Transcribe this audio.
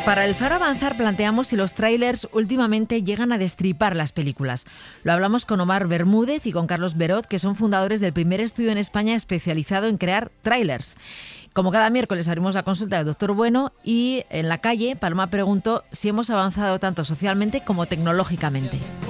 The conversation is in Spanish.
Para el Faro Avanzar planteamos si los tráilers últimamente llegan a destripar las películas. Lo hablamos con Omar Bermúdez y con Carlos Berot, que son fundadores del primer estudio en España especializado en crear tráilers. Como cada miércoles abrimos la consulta del Doctor Bueno y en la calle Paloma preguntó si hemos avanzado tanto socialmente como tecnológicamente.